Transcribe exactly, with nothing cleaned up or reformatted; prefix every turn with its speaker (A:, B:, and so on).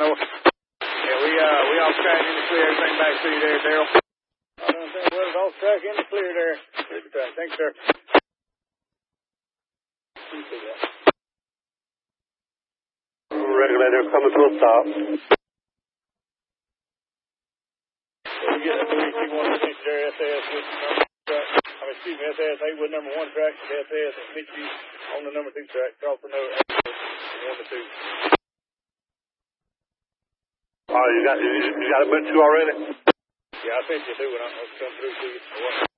A: Yeah, we uh we off track in the clear. Everything back to you there, Daryl. I don't think we're off track in the clear there. Clear the track. Thanks, sir.
B: Regulator coming to a stop.
A: We get a three two one six there, S A S with number track. I mean, excuse me, S A S eight with number one track. S A S meet you on the number two track. Cross the note one to two.
B: Oh, you got you, you got a bunch two already?
A: Yeah, I sent you two when I was coming through to you.